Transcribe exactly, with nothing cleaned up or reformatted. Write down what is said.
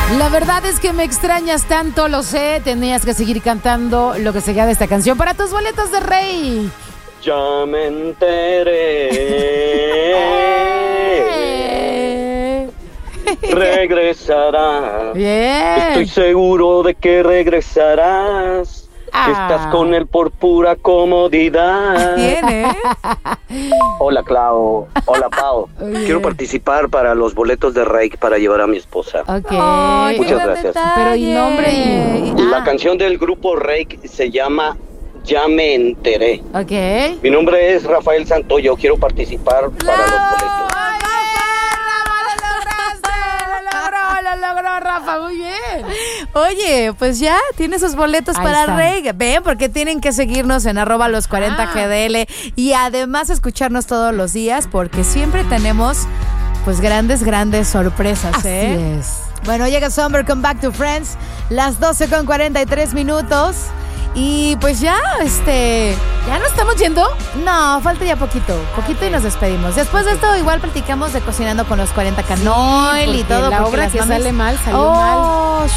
La verdad es que me extrañas tanto, lo sé. Tenías que seguir cantando lo que se queda de esta canción para tus boletos de Rey. Ya me enteré. Regresarás. Bien. Estoy seguro de que regresarás. Ah. Que estás con él por pura comodidad. Bien, ¿eh? Hola, Clau. Hola, Pau. Oye. Quiero participar para los boletos de Reik para llevar a mi esposa. Ok. Ay, qué Muchas gran gracias. detalle. Pero y nombre y... La Ah, canción del grupo Reik se llama Ya me enteré. ok. Mi nombre es Rafael Santoyo. Quiero participar para los boletos. ¡Ay, Rafa, lo lograste! ¡Lo logró, lo logró, Rafa! Muy bien. Oye, pues ya, tiene sus boletos Ahí para están. Rey. Ven, porque tienen que seguirnos en arroba los cuarenta Ah. G D L y además escucharnos todos los días porque siempre tenemos pues grandes, grandes sorpresas, Así ¿eh? es. Bueno, llega Summer, Come Back to Friends, las doce con cuarenta y tres minutos. Y pues ya, este... ¿Ya no estamos yendo? No, falta ya poquito, poquito y nos despedimos. Después de esto igual platicamos de Cocinando con los cuarenta Canoil y Porque todo. la porque obra las que mamis- sale mal, salió oh, mal.